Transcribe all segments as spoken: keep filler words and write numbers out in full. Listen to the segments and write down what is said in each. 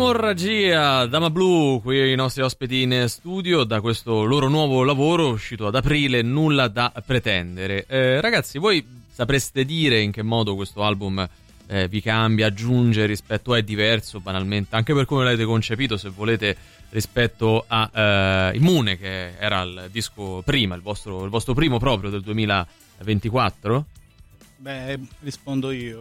Emorragia, Dama Blu, qui i nostri ospiti in studio da questo loro nuovo lavoro uscito ad aprile, Nulla da pretendere. Eh, ragazzi, voi sapreste dire in che modo questo album eh, vi cambia, aggiunge rispetto a, è diverso banalmente, anche per come l'avete concepito, se volete, rispetto a eh, Immune, che era il disco prima, il vostro, il vostro primo proprio del duemilaventiquattro? Beh, rispondo io.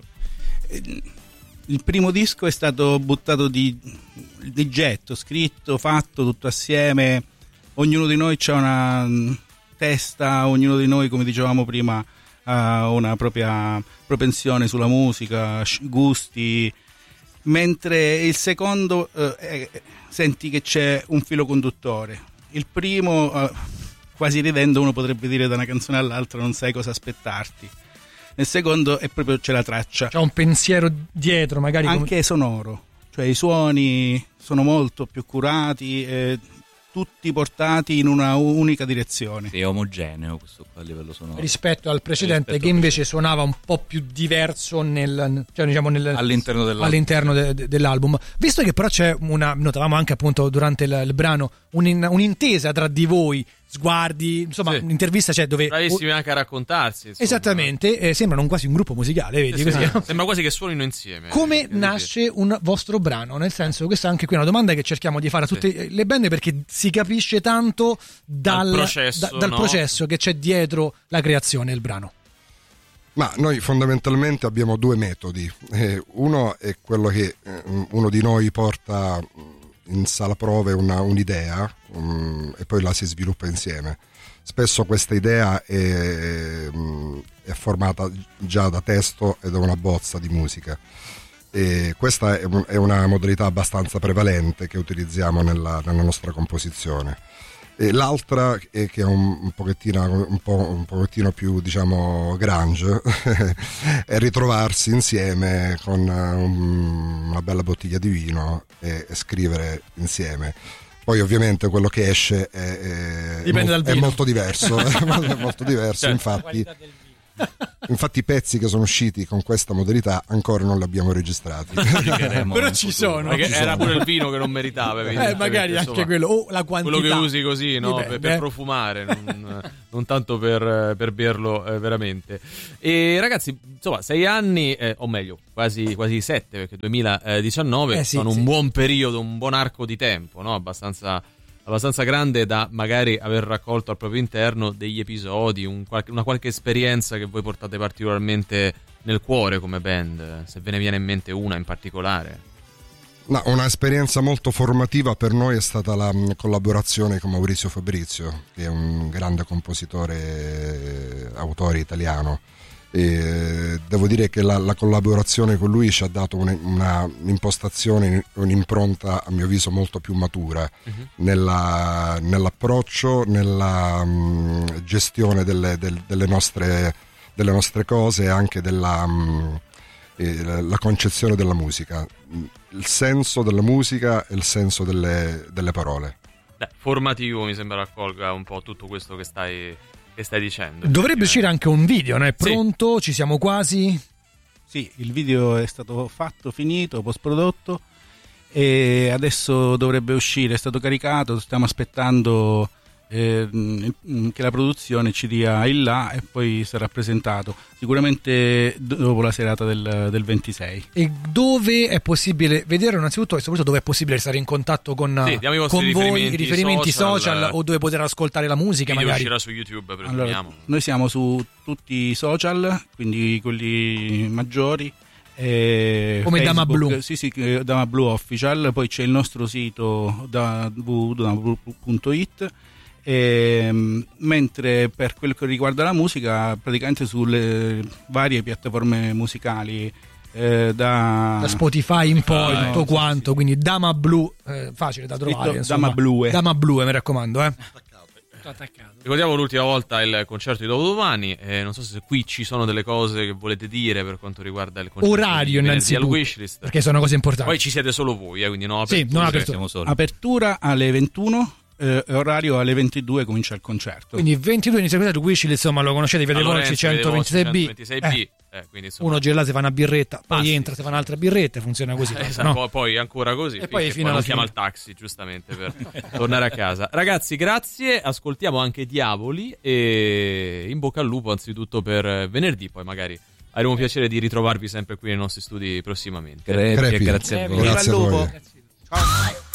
Il primo disco è stato buttato di, di getto, scritto, fatto tutto assieme. Ognuno di noi ha una testa, ognuno di noi, come dicevamo prima, ha una propria propensione sulla musica, gusti. Mentre il secondo eh, senti che c'è un filo conduttore. Il primo, eh, quasi ridendo, uno potrebbe dire da una canzone all'altra non sai cosa aspettarti. Nel secondo è proprio, c'è la traccia, c'è un pensiero dietro, magari anche come... sonoro, cioè i suoni sono molto più curati, eh, tutti portati in una unica direzione. Sì, è omogeneo questo qua a livello sonoro rispetto al precedente, rispetto che invece suonava un po' più diverso nel, cioè, diciamo nel, all'interno, dell'album. all'interno de, de, dell'album. Visto che però c'è una, notavamo anche appunto durante il, il brano un, un'intesa tra di voi, sguardi, insomma, sì, un'intervista c'è dove bravissimi anche a raccontarsi, insomma. Esattamente, eh, sembrano quasi un gruppo musicale, vedi, sì, così. Sì, sembra quasi che suonino insieme. Come nasce un vostro brano? Nel senso, questa è anche qui una domanda che cerchiamo di fare a tutte sì. le band, perché si capisce tanto dal, dal processo, da, dal no? processo che c'è dietro la creazione del brano. Ma noi fondamentalmente abbiamo due metodi. Eh, uno è quello che eh, uno di noi porta in sala prove una, un'idea um, e poi la si sviluppa insieme. Spesso questa idea è, è formata già da testo e da una bozza di musica, e questa è, un, è una modalità abbastanza prevalente che utilizziamo nella, nella nostra composizione. E l'altra è che è un, un pochettino un, po', un pochettino più, diciamo, grunge è ritrovarsi insieme con un, una bella bottiglia di vino e, e scrivere insieme. Poi ovviamente quello che esce è, è, Dipende è, dal è molto diverso è molto diverso, infatti Infatti i pezzi che sono usciti con questa modalità ancora non li abbiamo registrati. Però ci sono. Perché era pure il vino che non meritava. Eh, magari insomma, anche quello. O la quantità. Quello che usi così, no? Per, per profumare, non, non tanto per, per berlo eh, veramente. E ragazzi, insomma, sei anni, eh, o meglio, quasi, quasi sette, perché duemiladiciannove eh, sì, sono sì. un buon periodo, un buon arco di tempo, no? Abbastanza... abbastanza grande da magari aver raccolto al proprio interno degli episodi, un qualche, una qualche esperienza che voi portate particolarmente nel cuore come band, se ve ne viene in mente una in particolare. No, una esperienza molto formativa per noi è stata la collaborazione con Maurizio Fabrizio, che è un grande compositore, autore italiano. E devo dire che la, la collaborazione con lui ci ha dato una, una impostazione, un'impronta a mio avviso molto più matura uh-huh. nella, nell'approccio, nella um, gestione delle, del, delle, nostre, delle nostre cose e anche della um, eh, la concezione della musica, il senso della musica e il senso delle, delle parole. Beh, formativo mi sembra raccolga un po' tutto questo che stai che stai dicendo. Dovrebbe uscire anche un video, no? È pronto? Sì. Ci siamo quasi? Sì, il video è stato fatto, finito, post prodotto e adesso dovrebbe uscire, è stato caricato, stiamo aspettando eh, che la produzione ci dia il là e poi sarà presentato sicuramente dopo la serata del, del ventisei. E dove è possibile vedere innanzitutto e soprattutto dove è possibile stare in contatto con, sì, con voi, i riferimenti social, social o dove poter ascoltare la musica? Il video magari uscirà su YouTube, presumiamo. Allora, noi siamo su tutti i social, quindi quelli maggiori, eh, come Facebook, Dama Blu. Sì, sì, Dama Blu Official, poi c'è il nostro sito w w w punto dama blu punto i t. E, mentre per quello che riguarda la musica, praticamente sulle varie piattaforme musicali, eh, da, da Spotify in poi, ah, tutto no, quanto, sì, sì. Quindi Dama Blu, eh, facile da trovare, Dama Blu, Dama Blu, mi raccomando, eh. Attaccato. Ricordiamo l'ultima volta il concerto di dopodomani, eh, non so se qui ci sono delle cose che volete dire per quanto riguarda il concerto orario di innanzitutto al Wishlist, perché sono cose importanti. Poi ci siete solo voi, eh, quindi no apertura, sì, non apertura. Apertura alle ventuno eh, orario alle ventidue comincia il concerto. Quindi ventidue inizia il concerto, Wishil insomma lo conoscete, Via dei Volsci centoventisei B, centoventisei B. Eh. Eh, quindi insomma... uno gela, si fa una birretta, poi ah, entra, sì, si fa un'altra birretta, funziona così. Eh, esatto, no? Poi ancora così, e poi fino alla alla chiama fine. il taxi giustamente per tornare a casa. Ragazzi, grazie, ascoltiamo anche Diavoli e in bocca al lupo anzitutto per venerdì, poi magari avremo piacere di ritrovarvi sempre qui nei nostri studi prossimamente. Grazie, grazie a voi. Grazie a voi. Ciao.